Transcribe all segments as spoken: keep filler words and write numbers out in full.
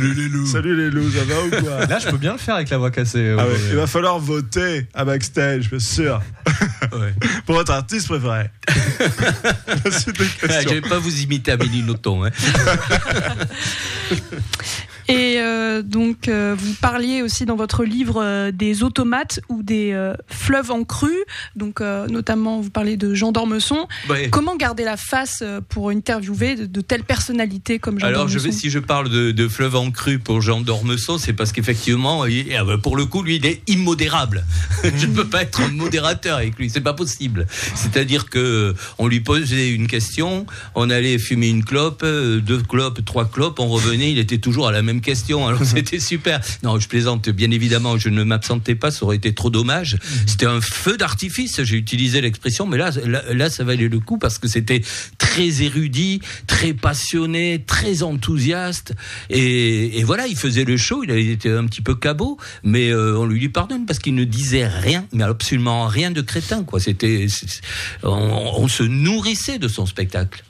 Salut les loups. Salut les loups, ça va ou quoi? Là, je peux bien le faire avec la voix cassée. Ah ouais, il va falloir voter à Backstage, bien sûr. Ouais. Pour votre artiste préféré. C'est une question. Ah, je vais pas vous imiter Amélie Nothomb. Hein. Et euh, donc, euh, vous parliez aussi dans votre livre euh, des automates ou des euh, fleuves en crue. Donc, euh, notamment, vous parlez de Jean d'Ormesson. Ouais. Comment garder la face euh, pour interviewer de, de telles personnalités comme Jean Alors, d'Ormesson? je vais, si je parle de, de fleuve en crue pour Jean d'Ormesson, c'est parce qu'effectivement, il, pour le coup, lui, il est immodérable. Je ne peux pas être un modérateur avec lui, c'est pas possible. C'est-à-dire que on lui posait une question, on allait fumer une clope, deux clopes, trois clopes, on revenait, il était toujours à la même question. Alors c'était super. Non, je plaisante, bien évidemment, je ne m'absentais pas, ça aurait été trop dommage. C'était un feu d'artifice, j'ai utilisé l'expression, mais là, là, là, ça valait le coup parce que c'était très érudit, très passionné, très enthousiaste. Et, et voilà, il faisait le show, il était un petit peu cabot, mais euh, on lui, lui pardonne parce qu'il ne disait rien, mais absolument rien de crétin, quoi. C'était, c'est, on, on se nourrissait de son spectacle.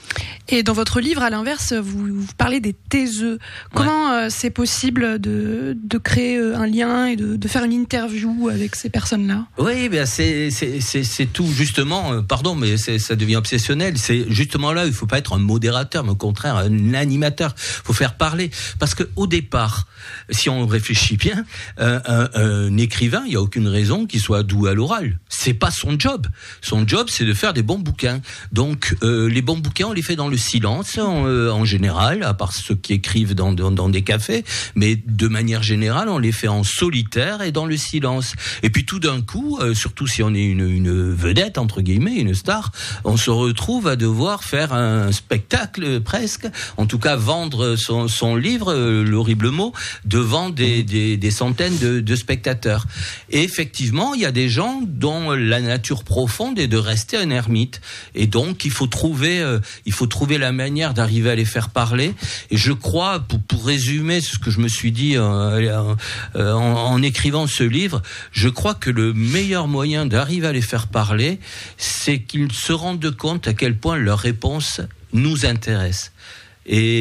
Et dans votre livre, à l'inverse, vous, vous parlez des taiseux. Comment ouais. euh, c'est possible de, de créer un lien et de, de faire une interview avec ces personnes-là? Oui, ben c'est, c'est, c'est, c'est tout, justement, euh, pardon, mais c'est, ça devient obsessionnel. C'est justement là, il ne faut pas être un modérateur, mais au contraire, un animateur. Il faut faire parler. Parce qu'au départ, si on réfléchit bien, un, un, un écrivain, il n'y a aucune raison qu'il soit doué à l'oral. C'est pas son job. Son job, c'est de faire des bons bouquins. Donc, euh, les bons bouquins, on les fait dans le silence en, euh, en général, à part ceux qui écrivent dans, dans, dans des cafés, mais de manière générale, on les fait en solitaire et dans le silence. Et puis tout d'un coup, euh, surtout si on est une, une vedette, entre guillemets, une star, on se retrouve à devoir faire un spectacle presque, en tout cas vendre son, son livre, euh, l'horrible mot, devant des, des, des centaines de, de spectateurs. Et effectivement, il y a des gens dont la nature profonde est de rester un ermite. Et donc, il faut trouver, euh, il faut trouver la manière d'arriver à les faire parler. Et je crois, pour, pour résumer ce que je me suis dit euh, euh, en, en écrivant ce livre, je crois que le meilleur moyen d'arriver à les faire parler, c'est qu'ils se rendent compte à quel point leur réponse nous intéresse. Et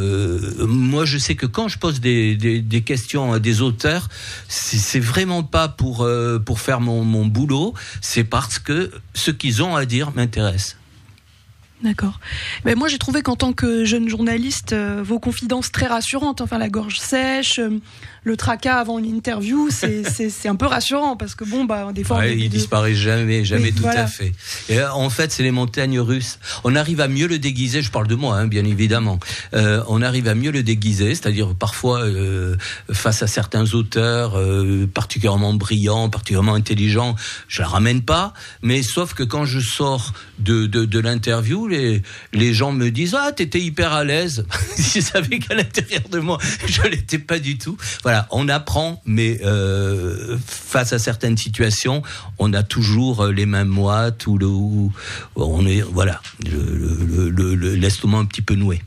euh, moi, je sais que quand je pose des, des, des questions à des auteurs, c'est, c'est vraiment pas pour, euh, pour faire mon, mon boulot, c'est parce que ce qu'ils ont à dire m'intéresse. D'accord. Mais moi, j'ai trouvé qu'en tant que jeune journaliste, euh, vos confidences très rassurantes, enfin la gorge sèche, euh, le tracas avant une interview, c'est, c'est, c'est un peu rassurant parce que bon, bah des fois, ouais, on il de... disparaît jamais, jamais oui, tout voilà. à fait. Et euh, en fait, c'est les montagnes russes. On arrive à mieux le déguiser. Je parle de moi, hein, bien évidemment. Euh, on arrive à mieux le déguiser, c'est-à-dire parfois euh, face à certains auteurs euh, particulièrement brillants, particulièrement intelligents, je la ramène pas. Mais sauf que quand je sors de de, de l'interview, Les, les gens me disent « Ah, t'étais hyper à l'aise !» Ils savaient qu'à l'intérieur de moi, je l'étais pas du tout. Voilà, on apprend, mais euh, face à certaines situations, on a toujours les mains moites ou le, ou, on est, voilà, le, le, le, le, l'estomac un petit peu noué.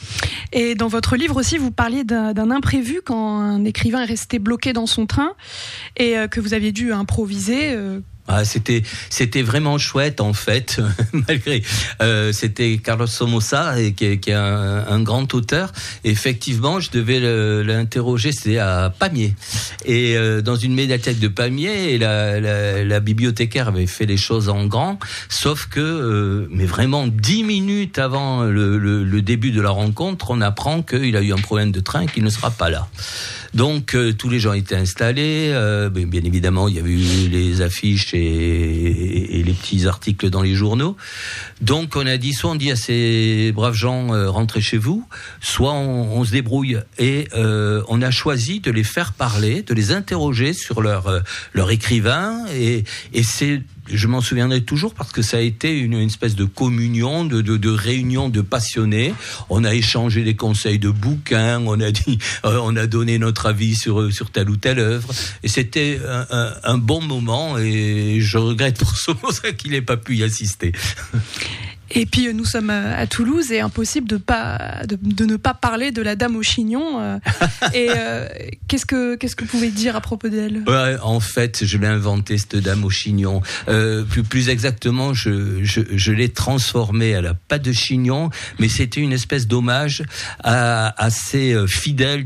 Et dans votre livre aussi, vous parliez d'un, d'un imprévu quand un écrivain est resté bloqué dans son train et euh, que vous aviez dû improviser. Euh, Ah, c'était c'était vraiment chouette en fait, malgré euh, c'était Carlos Somoza qui est, qui est un, un grand auteur. Et effectivement, je devais le, l'interroger, c'était à Pamiers et euh, dans une médiathèque de Pamiers. Et la, la, la bibliothécaire avait fait les choses en grand, sauf que euh, mais vraiment dix minutes avant le, le, le début de la rencontre, on apprend qu'il a eu un problème de train et qu'il ne sera pas là. Donc euh, tous les gens étaient installés, euh, bien, bien évidemment il y avait eu les affiches et, et, et les petits articles dans les journaux. Donc on a dit soit on dit à ces braves gens euh, rentrez chez vous, soit on, on se débrouille. Et euh, on a choisi de les faire parler, de les interroger sur leur euh, leur écrivain et, et c'est je m'en souviendrai toujours parce que ça a été une, une espèce de communion, de, de, de réunion de passionnés. On a échangé des conseils de bouquins, on a dit, euh, on a donné notre avis sur sur telle ou telle œuvre. Et c'était un, un, un bon moment. Et je regrette pour Somoza qu'il n'ait pas pu y assister. Et puis nous sommes à Toulouse et impossible de pas de, de ne pas parler de la dame au chignon. Euh, et euh, qu'est-ce que qu'est-ce que vous pouvez dire à propos d'elle? Ouais, en fait, je l'ai inventée cette dame au chignon. Euh, plus plus exactement, je je je l'ai transformée. Elle a pas de chignon, mais c'était une espèce d'hommage à à ces fidèles